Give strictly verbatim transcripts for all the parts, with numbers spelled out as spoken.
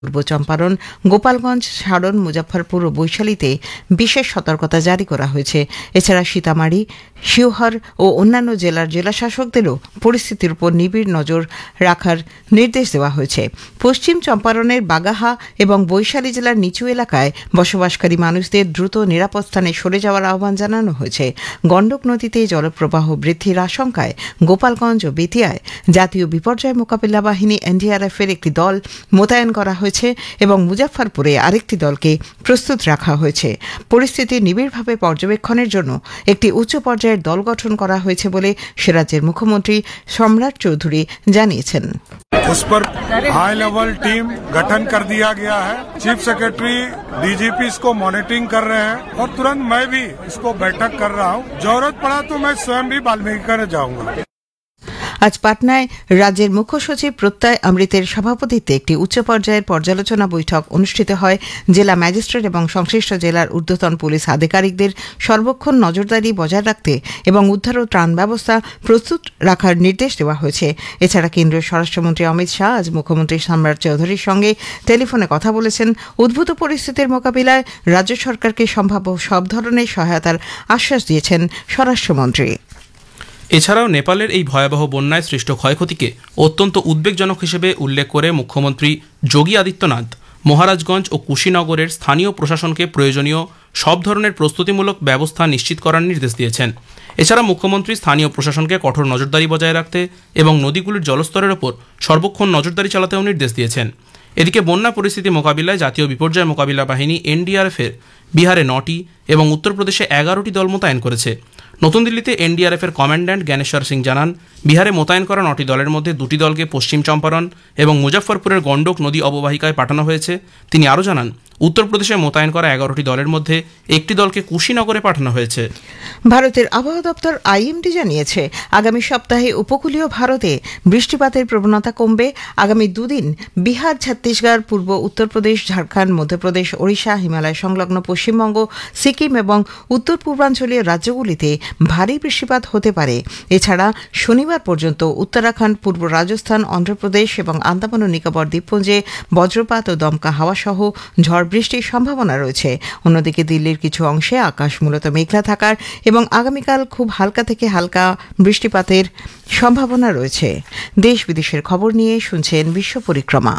পূর্ব চম্পারণ, গোপালগঞ্জ, সারন, মুজফ্ফরপুর ও বৈশালীতে বিশেষ সতর্কতা জারি করা হয়েছে। এছাড়া সীতামাড়ি, শিওহর ও অন্যান্য জেলার জেলাশাসকদেরও পরিস্থিতির উপর নিবিড় নজর রাখার নির্দেশ দেওয়া হয়েছে। পশ্চিম চম্পারণের বাগাহা এবং বৈশালী জেলার নিচু এলাকায় বসবাসকারী মানুষদের দ্রুত নিরাপদ স্থানে সরে যাওয়ার আহ্বান জানানো হয়েছে। গণ্ডক নদীতে জলপ্রবাহ বৃদ্ধির আশঙ্কায় গোপালগঞ্জ ও বেতিয়ায় জাতীয় বিপর্যয় মোকাবিলা বাহিনী এনডিআরএফ এর একটি দল মোতায়েন করা হয়েছে এবং মুজফ্ফরপুরে আরেকটি দলকে প্রস্তুত রাখা হয়েছে। পরিস্থিতি নিবিড়ভাবে পর্যবেক্ষণের জন্য একটি উচ্চ পর্যায়ের দল গঠন করা হয়েছে বলে সে রাজ্যের মুখ্যমন্ত্রী সম্রাট চৌধুরী জানিয়েছেন। उस पर हाई लेवल टीम गठन कर दिया गया है। चीफ सेक्रेटरी, डीजीपी इसको मॉनिटरिंग कर रहे हैं और तुरंत मैं भी इसको बैठक कर रहा हूँ। जरूरत पड़ा तो मैं स्वयं भी वाल्मीकि करने जाऊंगा। আজ পাটনায় রাজ্যের মুখ্য সচিব প্রত্যয় অমৃতের সভাপতিত্বে একটি উচ্চ পর্যায়ের পর্যালোচনা বৈঠক অনুষ্ঠিত হয়। জেলা ম্যাজিস্ট্রেট এবং সংশ্লিষ্ট জেলার ঊর্ধ্বতন পুলিশ আধিকারিকদের সর্বক্ষণ নজরদারি বজায় রাখতে এবং উদ্ধার ও ত্রাণ ব্যবস্থা প্রস্তুত রাখার নির্দেশ দেওয়া হয়েছে। এছাড়া কেন্দ্রীয় স্বরাষ্ট্রমন্ত্রী অমিত শাহ আজ মুখ্যমন্ত্রী সম্রাট চৌধুরীর সঙ্গে টেলিফোনে কথা বলেছেন। উদ্ভূত পরিস্থিতির মোকাবিলায় রাজ্য সরকারকে সম্ভাব্য সব ধরনের সহায়তার আশ্বাস দিয়েছেন স্বরাষ্ট্রমন্ত্রী। এছাড়াও নেপালের এই ভয়াবহ বন্যায় সৃষ্ট ক্ষয়ক্ষতিকে অত্যন্ত উদ্বেগজনক হিসেবে উল্লেখ করে মুখ্যমন্ত্রী যোগী আদিত্যনাথ মহারাজগঞ্জ ও কুশীনগরের স্থানীয় প্রশাসনকে প্রয়োজনীয় সব ধরনের প্রস্তুতিমূলক ব্যবস্থা নিশ্চিত করার নির্দেশ দিয়েছেন। এছাড়া মুখ্যমন্ত্রী স্থানীয় প্রশাসনকে কঠোর নজরদারি বজায় রাখতে এবং নদীগুলির জলস্তরের ওপর সর্বক্ষণ নজরদারি চালাতেও নির্দেশ দিয়েছেন। এদিকে বন্যা পরিস্থিতি মোকাবিলায় জাতীয় বিপর্যয় মোকাবিলা বাহিনী এনডিআরএফ এর বিহারে নটি এবং উত্তরপ্রদেশে এগারোটি দল মোতায়েন করেছে। নতুন দিল্লিতে এনডিআরএফ এর কমান্ড্যান্ট জ্ঞানেশ্বর সিং জানান, বিহারে মোতায়েন করা নটি দলের মধ্যে দুটি দলকে পশ্চিম চম্পারণ এবং মুজফ্ফরপুরের গণ্ডক নদী অববাহিকায় পাঠানো হয়েছে। তিনি আরও জানান, উত্তরপ্রদেশে মোতায়েন করা এগারোটি দলের মধ্যে একটি দলকে কুশীনগরে পাঠানো হয়েছে। ভারতের আবহাওয়া দপ্তর আইএমডি জানিয়েছে, আগামী সপ্তাহে উপকূলীয় ভারতে বৃষ্টিপাতের প্রবণতা কমবে। আগামী দুদিন বিহার, ছত্তিশগড়, পূর্ব উত্তরপ্রদেশ, ঝাড়খণ্ড, মধ্যপ্রদেশ, ওড়িশা, হিমালয় সংলগ্ন পশ্চিমবঙ্গ, সিকিম এবং উত্তর পূর্বাঞ্চলীয় রাজ্যগুলিতে ভারী বৃষ্টিপাত হতে পারে। এছাড়া শনিবার পর্যন্ত উত্তরাখণ্ড, পূর্ব রাজস্থান, অন্ধ্রপ্রদেশ এবং আন্দামান ও নিকোবর দ্বীপপুঞ্জে বজ্রপাত ও দমকা হাওয়া সহ ঝড় বৃষ্টির সম্ভাবনা রয়েছে। অন্যদিকে দিল্লির কিছু অংশে আকাশ মূলত মেঘলা থাকার এবং আগামীকাল খুব হালকা থেকে হালকা বৃষ্টিপাতের সম্ভাবনা রয়েছে। দেশ বিদেশের খবর নিয়ে শুনছেন বিশ্ব পরিক্রমা।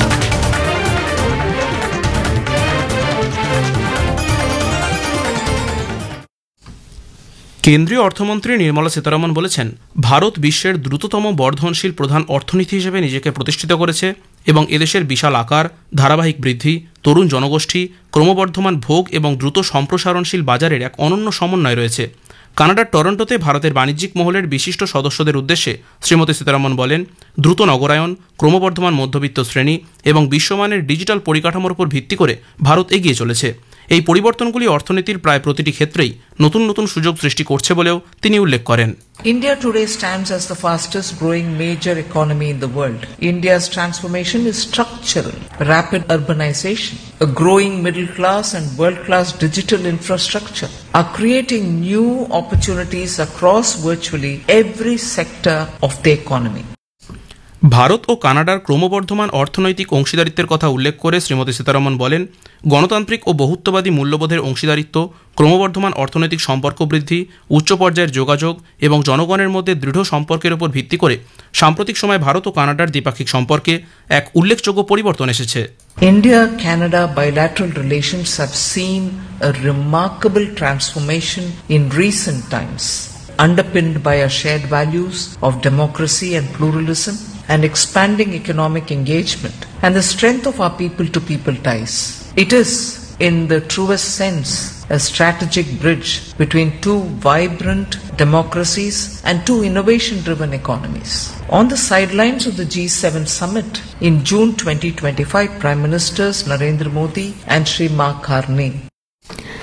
কেন্দ্রীয় অর্থমন্ত্রী নির্মলা সীতারমণ বলেছেন, ভারত বিশ্বের দ্রুততম বর্ধনশীল প্রধান অর্থনীতি হিসেবে নিজেকে প্রতিষ্ঠিত করেছে এবং এদেশের বিশাল আকার, ধারাবাহিক বৃদ্ধি, তরুণ জনগোষ্ঠী, ক্রমবর্ধমান ভোগ এবং দ্রুত সম্প্রসারণশীল বাজারের এক অনন্য সমন্বয় রয়েছে। কানাডার টরন্টোতে ভারতের বাণিজ্যিক মহলের বিশিষ্ট সদস্যদের উদ্দেশ্যে শ্রীমতী সীতারমণ বলেন, দ্রুত নগরায়ন, ক্রমবর্ধমান মধ্যবিত্ত শ্রেণী এবং বিশ্বমানের ডিজিটাল পরিকাঠামোর উপর ভিত্তি করে ভারত এগিয়ে চলেছে। এই পরিবর্তনগুলি অর্থনীতির প্রায় প্রতিটি ক্ষেত্রেই নতুন নতুন সুযোগ সৃষ্টি করছে বলেও তিনি উল্লেখ করেন। India today stands as the fastest growing major economy in the world. India's transformation is structural. Rapid urbanization, a growing middle class and world-class digital infrastructure are creating new opportunities across virtually every sector of the economy. Bharat ও কানাডার ক্রমবর্ধমান অর্থনৈতিক অংশীদারিত্বের কথা উল্লেখ করে শ্রীমতী সীতারমণ বলেন, গণতান্ত্রিক ও বহুত্ববাদী মূল্যবোধের অংশীদারিত্ব, ক্রমবর্ধমান অর্থনৈতিক সম্পর্ক বৃদ্ধি, উচ্চ পর্যায়ের যোগাযোগ এবং জনগণের মধ্যে দৃঢ় সম্পর্কের উপর ভিত্তি করে সাম্প্রতিক সময় ভারত ও কানাডার দ্বিপাক্ষিক সম্পর্কে এক উল্লেখযোগ্য পরিবর্তন এসেছে। India-Canada bilateral relations have seen a remarkable transformation in recent times, underpinned by our shared values of democracy and pluralism, and expanding economic engagement and the strength of our people-to-people ties. It is, in the truest sense, a strategic bridge between two vibrant democracies and two innovation-driven economies. On the sidelines of the G seven summit in June twenty twenty-five, Prime Ministers Narendra Modi and Shri Ma Karni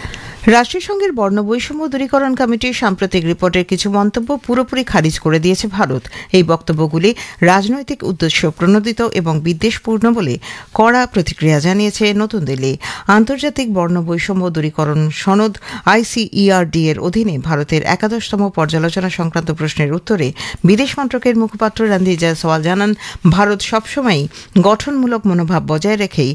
রাষ্ট্রসংঘের বর্ণবৈষম্য দূরীকরণ কমিটির সাম্প্রতিক রিপোর্টের কিছু মন্তব্য পুরোপুরি খারিজ করে দিয়েছে ভারত। এই বক্তব্যগুলি রাজনৈতিক উদ্দেশ্য প্রণোদিত এবং বিদ্বেষপূর্ণ বলে কড়া প্রতিক্রিয়া জানিয়েছে নতুন দিল্লি। আন্তর্জাতিক বর্ণবৈষম্য দূরীকরণ সনদ আইসিইআরডি এর অধীনে ভারতের একাদশতম পর্যালোচনা সংক্রান্ত প্রশ্নের উত্তরে বিদেশ মন্ত্রকের মুখপাত্র রণধীর জয়সওয়াল জানান, ভারত সবসময়ই গঠনমূলক মনোভাব বজায় রেখেই